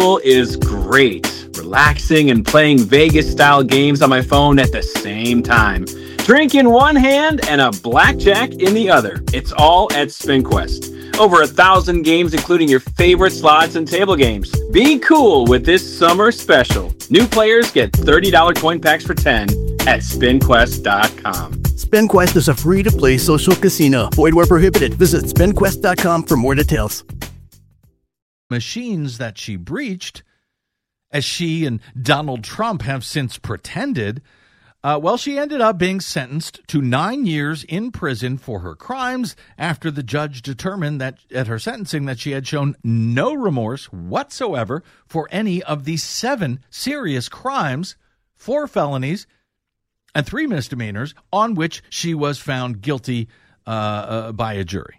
Is great. Relaxing and playing Vegas-style games on my phone at the same time. Drink in one hand and a blackjack in the other. It's all at SpinQuest. Over 1,000 games, including your favorite slots and table games. Be cool with this summer special. New players get $30 coin packs for 10 at SpinQuest.com. SpinQuest is a free-to-play social casino. Void where prohibited. Visit SpinQuest.com for more details. Machines that she breached, as she and Donald Trump have since pretended, she ended up being sentenced to 9 years in prison for her crimes after the judge determined that at her sentencing that she had shown no remorse whatsoever for any of the 7 serious crimes, 4 felonies, and 3 misdemeanors on which she was found guilty by a jury.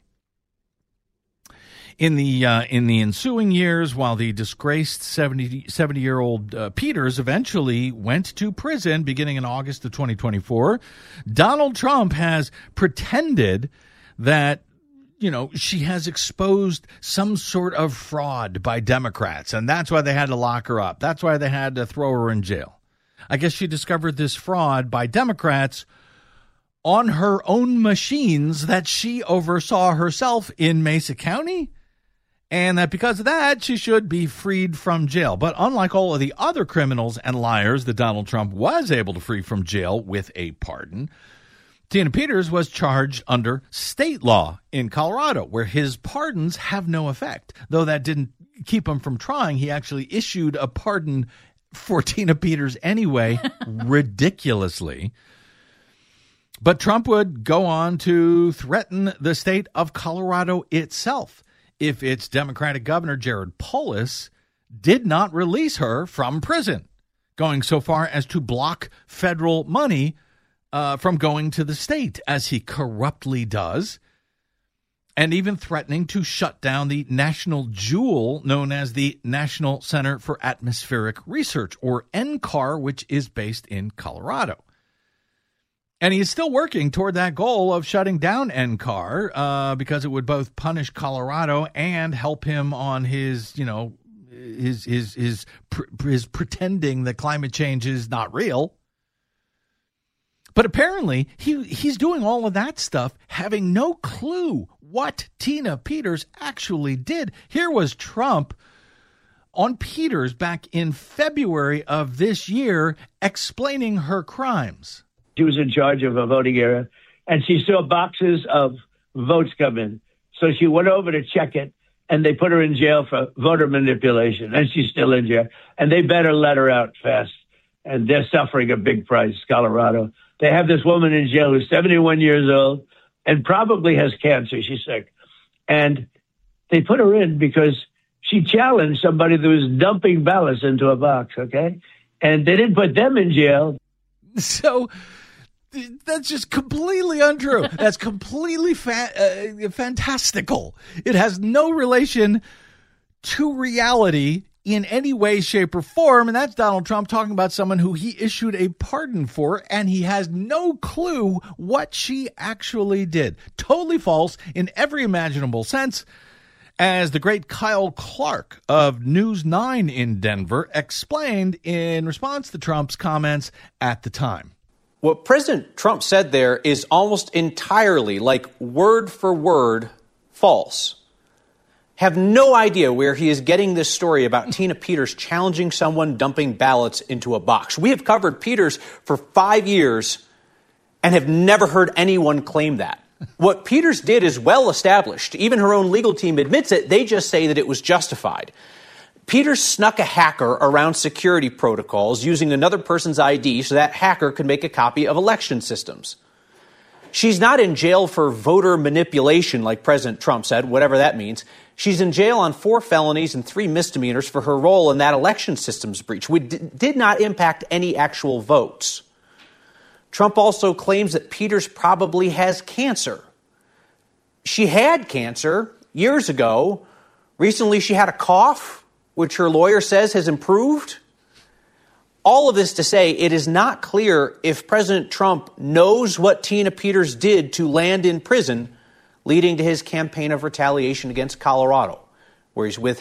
In the ensuing years, while the disgraced 70-year-old Peters eventually went to prison beginning in August of 2024, Donald Trump has pretended that, she has exposed some sort of fraud by Democrats, and that's why they had to lock her up. That's why they had to throw her in jail. I guess she discovered this fraud by Democrats on her own machines that she oversaw herself in Mesa County, and that because of that, she should be freed from jail. But unlike all of the other criminals and liars that Donald Trump was able to free from jail with a pardon, Tina Peters was charged under state law in Colorado, where his pardons have no effect. Though that didn't keep him from trying, he actually issued a pardon for Tina Peters anyway, ridiculously. But Trump would go on to threaten the state of Colorado itself if its Democratic governor, Jared Polis, did not release her from prison, going so far as to block federal money from going to the state, as he corruptly does, and even threatening to shut down the national jewel known as the National Center for Atmospheric Research, or NCAR, which is based in Colorado. And he is still working toward that goal of shutting down NCAR because it would both punish Colorado and help him on his pretending that climate change is not real. But apparently he's doing all of that stuff, having no clue what Tina Peters actually did. Here was Trump on Peters back in February of this year explaining her crimes. She was in charge of a voting area, and she saw boxes of votes come in. So she went over to check it, and they put her in jail for voter manipulation, and she's still in jail. And they better let her out fast. And they're suffering a big price, Colorado. They have this woman in jail who's 71 years old and probably has cancer. She's sick. And they put her in because she challenged somebody that was dumping ballots into a box, okay? And they didn't put them in jail. So that's just completely untrue. That's completely fantastical. It has no relation to reality in any way, shape, or form. And that's Donald Trump talking about someone who he issued a pardon for, and he has no clue what she actually did. Totally false in every imaginable sense. As the great Kyle Clark of News 9 in Denver explained in response to Trump's comments at the time. What President Trump said there is almost entirely, like word for word, false. Have no idea where he is getting this story about Tina Peters challenging someone dumping ballots into a box. We have covered Peters for 5 years and have never heard anyone claim that. What Peters did is well established. Even her own legal team admits it. They just say that it was justified. Peters snuck a hacker around security protocols using another person's ID so that hacker could make a copy of election systems. She's not in jail for voter manipulation like President Trump said, whatever that means. She's in jail on 4 felonies and 3 misdemeanors for her role in that election systems breach, which did not impact any actual votes. Trump also claims that Peters probably has cancer. She had cancer years ago. Recently, she had a cough, which her lawyer says has improved. All of this to say, it is not clear if President Trump knows what Tina Peters did to land in prison, leading to his campaign of retaliation against Colorado, where he's with